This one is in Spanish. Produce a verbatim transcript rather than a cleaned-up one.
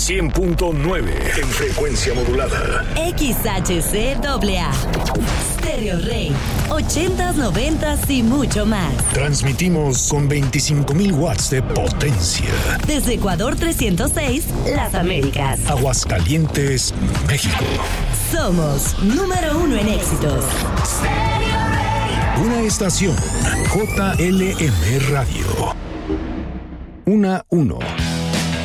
cien punto nueve en frecuencia modulada. X H C A A. Stereo Rey. ochentas, noventas y mucho más. Transmitimos con veinticinco mil watts de potencia. Desde Ecuador trescientos seis, Las Américas. Aguascalientes, México. Somos número uno en éxitos. Una estación J L M Radio. Una uno.